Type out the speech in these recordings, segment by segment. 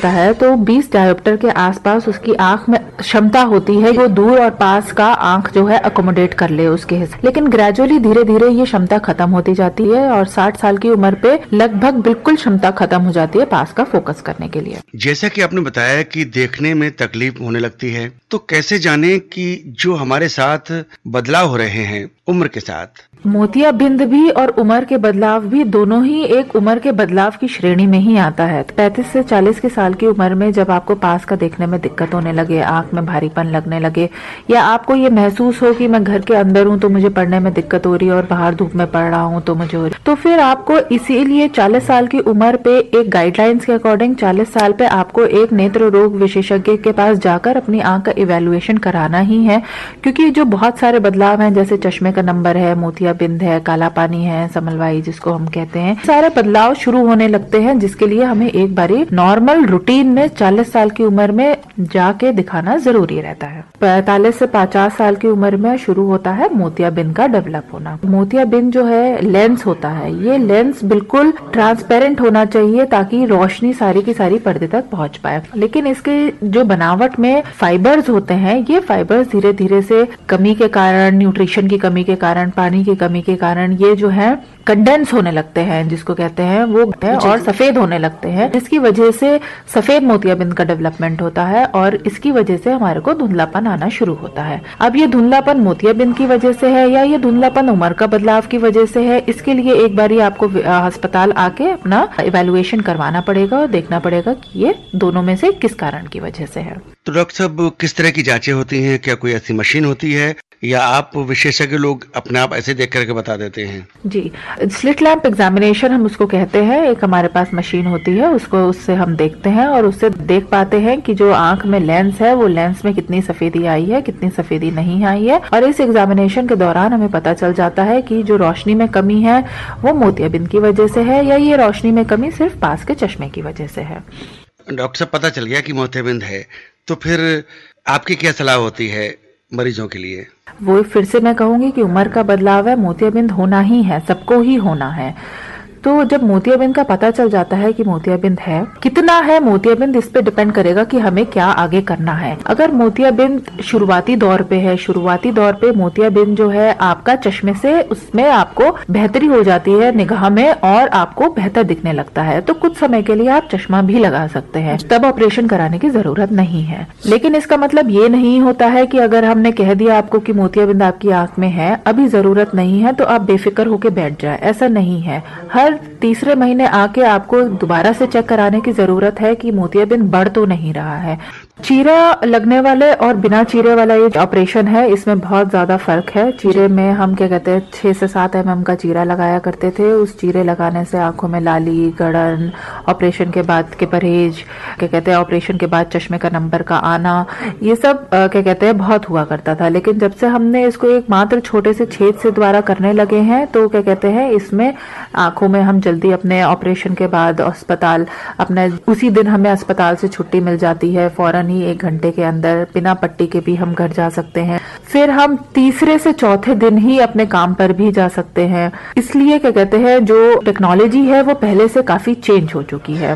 है तो 20 डायोप्टर के आसपास उसकी आंख में क्षमता होती है वो दूर और पास का आंख जो है अकोमोडेट कर ले उसके हिस्से, लेकिन ग्रेजुअली धीरे धीरे ये क्षमता खत्म होती जाती है और 60 साल की उम्र पे लगभग बिल्कुल क्षमता खत्म हो जाती है पास का फोकस करने के लिए। जैसा कि आपने बताया कि देखने में तकलीफ होने लगती है, तो कैसे जाने कि जो हमारे साथ बदलाव हो रहे हैं उम्र के साथ? मोतियाबिंद भी और उम्र के बदलाव भी दोनों ही एक उम्र के बदलाव की श्रेणी में ही आता है। 35 से 40 के साल की उम्र में जब आपको पास का देखने में दिक्कत होने लगे, आंख में भारीपन लगने लगे, या आपको ये महसूस हो कि मैं घर के अंदर हूँ तो मुझे पढ़ने में दिक्कत हो रही है और बाहर धूप में पढ़ रहा हूँ तो मुझे हो रही, तो फिर आपको इसीलिए 40 साल की उम्र पे एक गाइडलाइंस के अकॉर्डिंग 40 साल पे आपको एक नेत्र रोग विशेषज्ञ के पास जाकर अपनी आंख का इवेल्युएशन कराना ही है, क्योंकि जो बहुत सारे बदलाव हैं जैसे चश्मे का नंबर है, मोतियाबिंद है, काला पानी है, समलवाई जिसको हम कहते हैं, सारे बदलाव शुरू होने लगते हैं, जिसके लिए हमें एक बारी नॉर्मल रूटीन में 40 साल की उम्र में जाके दिखाना जरूरी रहता है। 45 से 50 साल की उम्र में शुरू होता है मोतियाबिंद का डेवलप होना। मोतियाबिंद जो है लेंस होता है, ये लेंस बिल्कुल ट्रांसपेरेंट होना चाहिए ताकि रोशनी सारी की सारी पर्दे तक पहुंच पाए, लेकिन इसके जो बनावट में फाइबर्स होते हैं, ये फाइबर्स धीरे धीरे से कमी के कारण, न्यूट्रिशन की कमी के कारण, पानी की कमी के कारण ये जो है कंडेंस होने लगते हैं, जिसको कहते हैं वो है, और सफेद होने लगते हैं, जिसकी वजह से सफेद मोतियाबिंद का डेवलपमेंट होता है और इसकी वजह से हमारे को धुंधलापन आना शुरू होता है। अब ये धुंधलापन मोतियाबिंद की वजह से है या ये धुंधलापन उम्र का बदलाव की वजह से है, इसके लिए एक बार आपको अस्पताल आके अपना इवैल्यूएशन करवाना पड़ेगा और देखना पड़ेगा कि ये दोनों में से किस कारण की वजह से है। तो डॉक्टर साहब, किस तरह की जांचें होती हैं? क्या कोई ऐसी मशीन होती है या आप विशेषज्ञ लोग अपने आप ऐसे देख करके बता देते हैं? जी, स्लिट लैंप एग्जामिनेशन हम उसको कहते हैं। एक हमारे पास मशीन होती है, उससे हम देखते हैं और उससे देख पाते हैं कि जो आंख में लेंस है वो लेंस में कितनी सफेदी आई है, कितनी सफेदी नहीं आई है, और इस एग्जामिनेशन के दौरान हमें पता चल जाता है कि जो रोशनी में कमी है वो मोतियाबिंद की वजह से है या ये रोशनी में कमी सिर्फ पास के चश्मे की वजह से है। डॉक्टर साहब, पता चल गया कि मोतियाबिंद है, तो फिर आपकी क्या सलाह होती है मरीजों के लिए? वो फिर से मैं कहूंगी कि उम्र का बदलाव है, मोतियाबिंद होना ही है, सबको ही होना है। तो जब मोतियाबिंद का पता चल जाता है कि मोतियाबिंद है, कितना है मोतियाबिंद इस पे डिपेंड करेगा कि हमें क्या आगे करना है। अगर मोतियाबिंद शुरुआती दौर पे है, शुरुआती दौर पे मोतियाबिंद जो है आपका चश्मे से उसमें आपको बेहतरी हो जाती है निगाह में और आपको बेहतर दिखने लगता है, तो कुछ समय के लिए आप चश्मा भी लगा सकते हैं, तब ऑपरेशन कराने की जरूरत नहीं है। लेकिन इसका मतलब ये नहीं होता है कि अगर हमने कह दिया आपको कि मोतियाबिंद आपकी आंख में है, अभी जरूरत नहीं है तो आप बेफिक्र होकर बैठ जाए, ऐसा नहीं है। हर तीसरे महीने आके आपको दोबारा से चेक कराने की जरूरत है कि मोतियाबिंद बढ़ तो नहीं रहा है। चीरा लगने वाले और बिना चीरे वाला ये ऑपरेशन है, इसमें बहुत ज्यादा फर्क है। चीरे में हम क्या कहते हैं 6 से 7 mm का चीरा लगाया करते थे, उस चीरे लगाने से आंखों में लाली, गड़न, ऑपरेशन के बाद के परहेज, क्या कहते हैं ऑपरेशन के बाद चश्मे का नंबर का आना, ये सब क्या कहते हैं बहुत हुआ करता था। लेकिन जब से हमने इसको एक मात्र छोटे से छेद से द्वारा करने लगे हैं तो क्या कहते हैं इसमें आंखों में हम जल्दी अपने ऑपरेशन के बाद अस्पताल, अपने उसी दिन हमें अस्पताल से छुट्टी मिल जाती है, फौरन ही 1 घंटे के अंदर बिना पट्टी के भी हम घर जा सकते हैं। फिर हम तीसरे से चौथे दिन ही अपने काम पर भी जा सकते हैं। इसलिए क्या कहते हैं जो टेक्नोलॉजी है वो पहले से काफी चेंज हो चुकी है।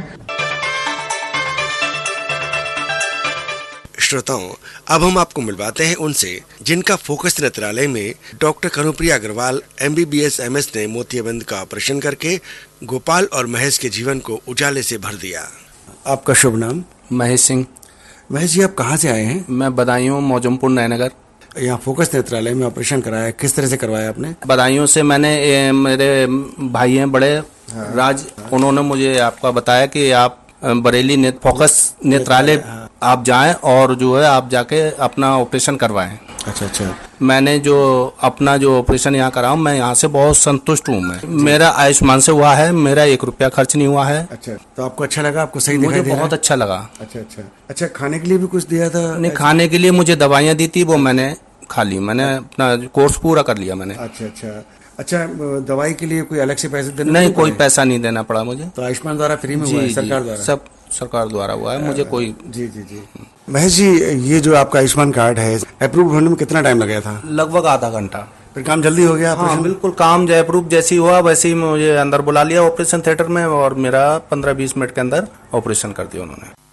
श्रोताओं, अब हम आपको मिलवाते हैं उनसे जिनका फोकस नेत्रालय में doctor Kanupriya Agarwal MBBS MS ने मोतियाबिंद का ऑपरेशन करके गोपाल और महेश के जीवन को उजाले से भर दिया। आपका शुभ नाम? महेश सिंह। महेश जी, आप कहाँ से आए हैं? मैं बदायूं, मौजमपुर, नयनगर। यहाँ फोकस नेत्रालय में ऑपरेशन कराया, किस तरह से करवाया आपने? बदायूं से मैंने मेरे भाई हैं बड़े राज, उन्होंने मुझे आपका बताया कि आप बरेली फोकस नेत्रालय आप जाएं और जो है आप जाके अपना ऑपरेशन करवाएं। अच्छा। मैंने जो अपना जो ऑपरेशन यहाँ कराऊं, मैं यहाँ से बहुत संतुष्ट हूँ। मैं मेरा आयुष्मान से हुआ है, मेरा 1 रुपया खर्च नहीं हुआ है। अच्छा, तो आपको अच्छा लगा? आपको सही दिखाई दे रहा है? मुझे बहुत अच्छा लगा। अच्छा, खाने के लिए भी कुछ दिया था? नहीं, खाने के लिए मुझे दवाइयाँ दी थी, वो मैंने खा ली, मैंने अपना कोर्स पूरा कर लिया मैंने। अच्छा, दवाई के लिए कोई अलग से पैसे देना? नहीं, कोई पैसा नहीं देना पड़ा मुझे। तो आयुष्मान द्वारा फ्री में हुआ है? सरकार द्वारा? सब सरकार द्वारा हुआ है, मुझे कोई। जी। महेश जी, ये जो आपका आयुष्मान कार्ड है अप्रूव होने में कितना टाइम लगा था? लगभग आधा घंटा। फिर काम जल्दी हो गया? हाँ, बिल्कुल, काम जय अप्रूव जैसी हुआ वैसे ही मुझे अंदर बुला लिया ऑपरेशन थिएटर में और मेरा 15-20 मिनट के अंदर ऑपरेशन कर दिया उन्होंने।